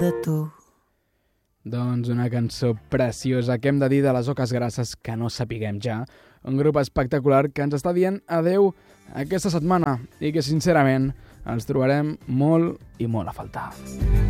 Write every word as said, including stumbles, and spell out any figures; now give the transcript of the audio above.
de tu. Doncs una cançó preciosa que hem de dir de les Oques Grasses que no sapiguem ja. Un grup espectacular que ens està dient adeu aquesta setmana i que sincerament ens trobarem molt i molt a faltar.